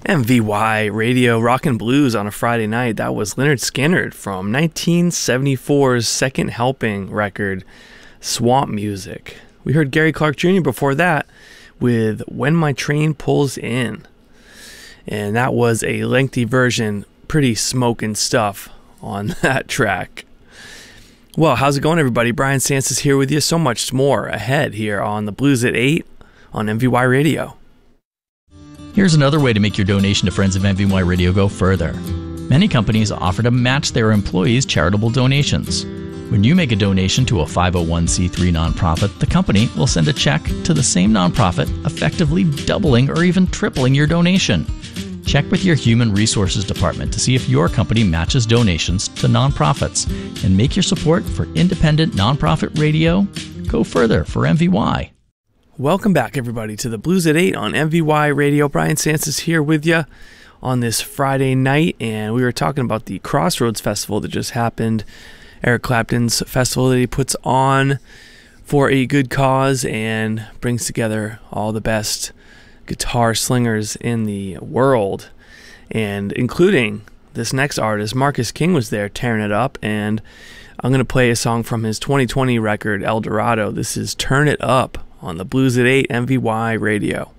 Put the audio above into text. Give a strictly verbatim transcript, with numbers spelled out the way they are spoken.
M V Y Radio Rockin' Blues on a Friday night. That was Lynyrd Skynyrd from nineteen seventy-four's Second Helping record, Swamp Music. We heard Gary Clark Junior before that with When My Train Pulls In. And that was a lengthy version, pretty smoking stuff on that track. Well, how's it going, everybody? Brian Sands is here with you. So much more ahead here on the Blues at eight on M V Y Radio. Here's another way to make your donation to Friends of M V Y Radio go further. Many companies offer to match their employees' charitable donations. When you make a donation to a five oh one c three nonprofit, the company will send a check to the same nonprofit, effectively doubling or even tripling your donation. Check with your Human Resources Department to see if your company matches donations to nonprofits, and make your support for independent nonprofit radio go further for M V Y. Welcome back, everybody, to the Blues at eight on M V Y Radio. Brian Sands is here with you on this Friday night, and we were talking about the Crossroads Festival that just happened. Eric Clapton's festival that he puts on for a good cause and brings together all the best guitar slingers in the world, and including this next artist. Marcus King was there tearing it up, and I'm going to play a song from his twenty twenty record, El Dorado. This is Turn It Up on the Blues at eight M V Y Radio.